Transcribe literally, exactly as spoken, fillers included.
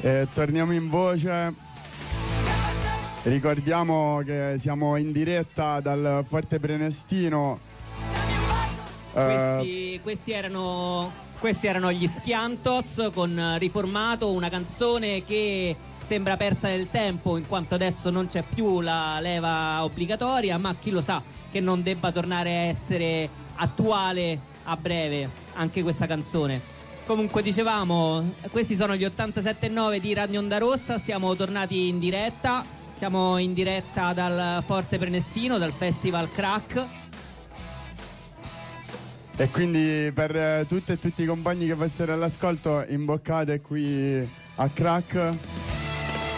E torniamo in voce. Ricordiamo che siamo in diretta dal Forte Prenestino. Questi, uh, questi, erano, questi erano gli Schiantos con Riformato, una canzone che sembra persa nel tempo in quanto adesso non c'è più la leva obbligatoria, ma chi lo sa che non debba tornare a essere attuale a breve anche questa canzone. Comunque dicevamo, questi sono gli ottantasette virgola nove di Radio Onda Rossa, siamo tornati in diretta, siamo in diretta dal Forte Prenestino, dal Festival Crack. E quindi per tutte e tutti i compagni che fossero all'ascolto, imboccate qui a Crack.